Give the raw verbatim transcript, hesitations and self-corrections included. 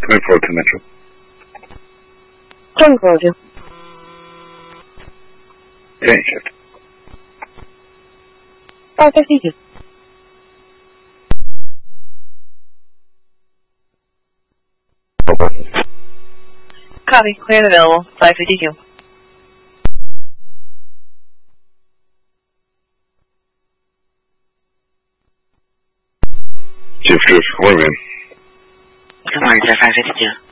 Coming forward to Metro. Ten forward to. Ten shift. five fifty-two. Copy. Clear and available. five fifty-two. Chief Juice, come on, man. Good morning, sir. five fifty-two.